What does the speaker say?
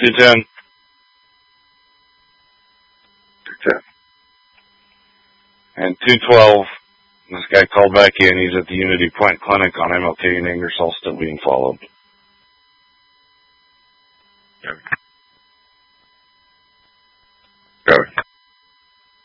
210. 210. And 212, this guy called back in. He's at the Unity Point Clinic on MLK and Ingersoll, still being followed. Okay.